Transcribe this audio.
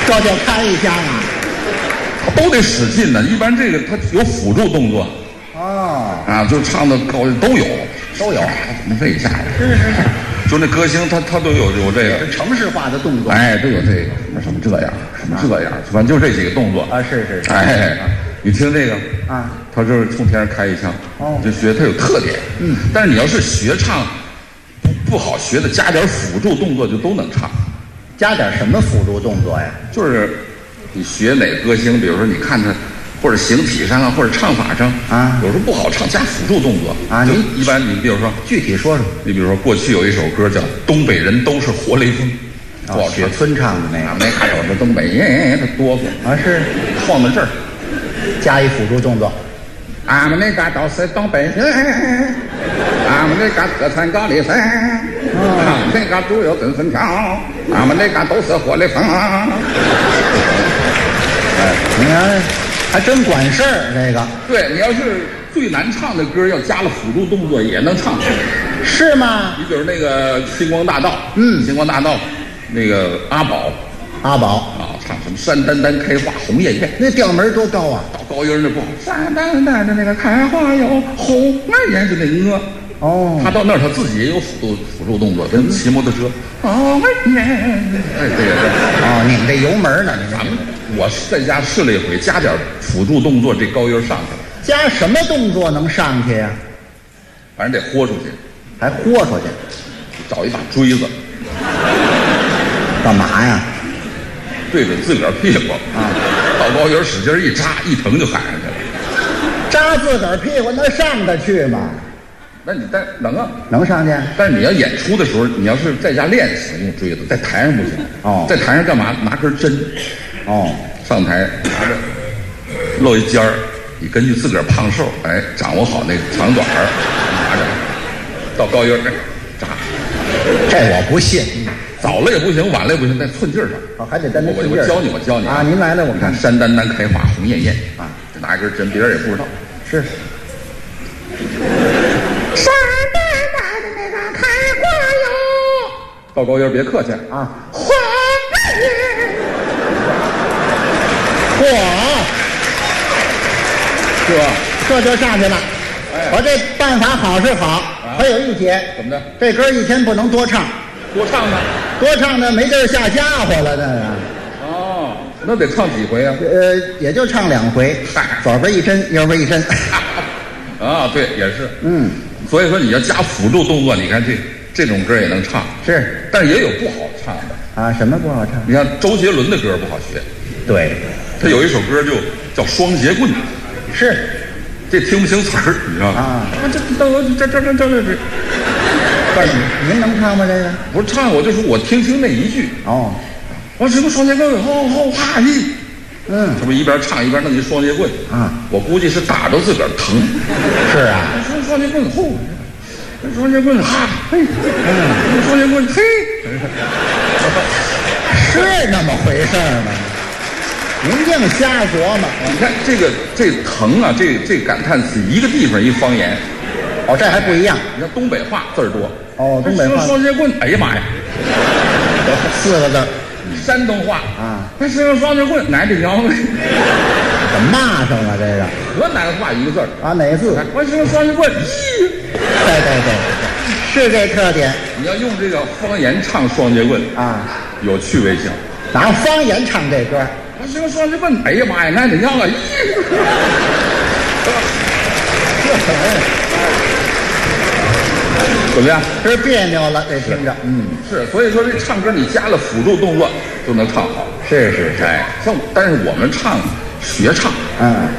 这就开一枪啊！ 都得使劲呢。一般这个它有辅助动作哦， 啊，就唱的高都有， 都有。 怎么这一下？ 是， 就那歌星他都有这个是程式化的动作。 哎，都有这个什么这样，什么这样，反正就这几个动作。 啊，是。 哎，你听这个啊， 他就是冲天上开一枪，就学它有特点。但是你要是学唱不好学的，加点辅助动作就都能唱。 加点什么辅助动作呀？ 就是你学哪个歌星，比如说你看他，或者形体上啊，或者唱法上啊， 有时候不好唱，加辅助动作啊。 你一般你比如说具体说说。 你比如说过去有一首歌叫《东北人都是活雷锋》，不好雪村唱的那个。 没看着我这东北人他哆嗦啊，是放到这儿， 加一辅助动作。 俺们那嘎都是东北人，俺们那嘎特产高丽参，俺们那嘎猪肉炖粉条，俺们那嘎都是活雷锋。哎， 你看，还真管事儿这个。 对，你要是最难唱的歌，要加了辅助动作也能唱， 是吗？ 你比如那个《星光大道》，星光大道，那个阿宝啊，唱什么山丹丹开花红艳艳， 那调门多高啊？ 到高音那不好，山丹丹的那个开花有红艳艳，就那哦， 他到那儿他自己也有辅助动作，跟骑摩托车，哦耶，哎，这个是哦，拧这油门呢？ 我在家试了一回，加点辅助动作，这高音上去了。 加什么动作能上去呀？ 反正得豁出去， 还豁出去， 找一把锥子， 干嘛呀？ 对准自个儿屁股啊，到高音使劲一扎，一疼就喊上去了。 扎自个儿屁股那上得去吗？ 那你能啊， 能上去。 但是你要演出的时候，你要是在家练行用锥子，在台上不行。 哦， 在台上干嘛？拿根针。 哦， 上台拿着露一尖儿，你根据自个儿胖瘦，哎，掌握好那个长短儿，拿着到高音扎。 这我不信。 早了也不行，晚了也不行，在寸劲儿上。 哦，还得在那寸劲儿。 我教你啊！您来了，我看山丹丹开花红艳艳啊，就拿一根针，别人也不知道。 是。 山丹丹的那个开花哟， 到高音别客气啊， 红艳艳。 这就上去了。我这办法好是好，还有一节。 怎么的？ 这歌一天不能多唱。 多唱呢？ 多唱呢没地儿下家伙了，那个。 哦，那得唱几回啊？ 也就唱2回，左边一针，右边一针。 啊，对，也是。所以说你要加辅助动作，你看这种歌也能唱。 是， 但是也有不好唱的啊。什么不好唱？ 你看周杰伦的歌不好学。 对， 他有一首歌就叫《双节棍》。 是， 这听不清词儿，你知道吗？ 啊， 这。 但是您能唱吗？这个不是唱，我就说我听那一句。 哦， 我什么双节棍，吼哈嘿。这不一边唱一边弄一双节棍啊！ 我估计是打着自个儿疼。 是啊， 双节棍吼，双节棍哈嘿，双节棍嘿， 是那么回事吗？您净瞎琢磨。 你看这疼啊，这感叹词一个地方一方言。 哦，这还不一样。 你看东北话字儿多。 哦，东北话。 双节棍，哎呀妈呀 ，4个字。 山东话啊， 那是双节棍，哪这娘们？ 怎么骂上了这个？ 河南话一个字儿啊，哪个字？ 我是双节棍，咦？ 对，是这特点。 你要用这个方言唱双节棍啊， 有趣味性。 拿方言唱这歌， 我是双节棍，哎呀妈呀，那怎样啊？咦？怎么样？ 这别扭了，这听着。 是，所以说这唱歌你加了辅助动作就能唱好。 是， 哎，但是我们学唱，